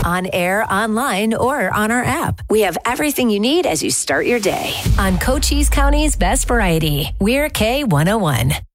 On air, online, or on our app. We have everything you need as you start your day. On Cochise County's Best Variety, we're K101.